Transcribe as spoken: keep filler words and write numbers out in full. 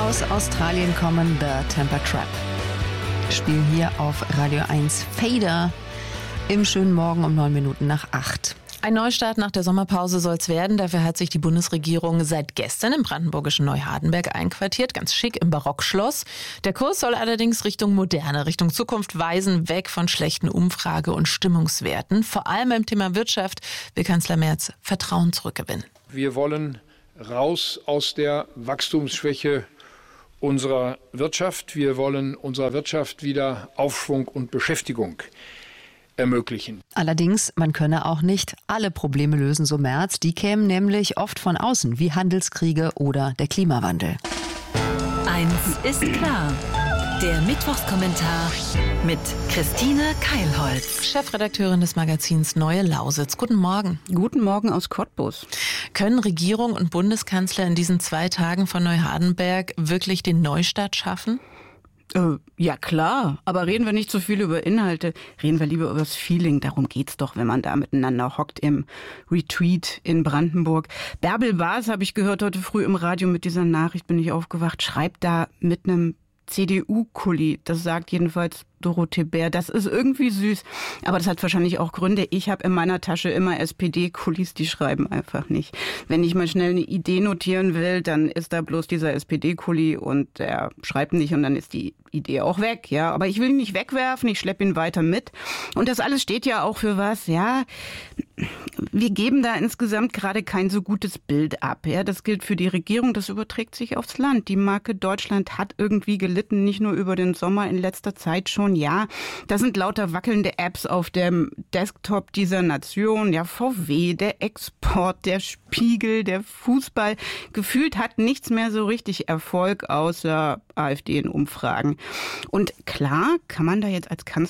Aus Australien kommen The Temper Trap. Spielen hier auf Radio eins Fader im schönen Morgen um neun Minuten nach acht. Ein Neustart nach der Sommerpause soll es werden. Dafür hat sich die Bundesregierung seit gestern im brandenburgischen Neuhardenberg einquartiert. Ganz schick im Barockschloss. Der Kurs soll allerdings Richtung Moderne, Richtung Zukunft weisen, weg von schlechten Umfrage- und Stimmungswerten. Vor allem beim Thema Wirtschaft will Kanzler Merz Vertrauen zurückgewinnen. Wir wollen raus aus der Wachstumsschwäche unserer Wirtschaft. Wir wollen unserer Wirtschaft wieder Aufschwung und Beschäftigung ermöglichen. Allerdings, man könne auch nicht alle Probleme lösen, so Merz. Die kämen nämlich oft von außen, wie Handelskriege oder der Klimawandel. Eins ist klar. Der Mittwochskommentar mit Christine Keilholz, Chefredakteurin des Magazins Neue Lausitz. Guten Morgen. Guten Morgen aus Cottbus. Können Regierung und Bundeskanzler in diesen zwei Tagen von Neuhardenberg wirklich den Neustart schaffen? Äh, ja klar, aber reden wir nicht so viel über Inhalte, reden wir lieber über das Feeling. Darum geht's doch, wenn man da miteinander hockt im Retreat in Brandenburg. Bärbel Baas, habe ich gehört heute früh im Radio, mit dieser Nachricht bin ich aufgewacht, schreibt da mit einem C D U-Kuli, das sagt jedenfalls Dorothee Bär. Das ist irgendwie süß, aber das hat wahrscheinlich auch Gründe. Ich habe in meiner Tasche immer S P D-Kulis, die schreiben einfach nicht. Wenn ich mal schnell eine Idee notieren will, dann ist da bloß dieser S P D-Kuli und der schreibt nicht und dann ist die Idee auch weg, ja. Aber ich will ihn nicht wegwerfen, ich schleppe ihn weiter mit. Und das alles steht ja auch für was, ja. Wir geben da insgesamt gerade kein so gutes Bild ab, ja. Das gilt für die Regierung, das überträgt sich aufs Land. Die Marke Deutschland hat irgendwie gelitten, nicht nur über den Sommer, in letzter Zeit schon. Ja, das sind lauter wackelnde Apps auf dem Desktop dieser Nation. Ja, V W, der Export, der Spiegel, der Fußball. Gefühlt hat nichts mehr so richtig Erfolg außer AfD in Umfragen. Und klar kann man da jetzt als Kanzler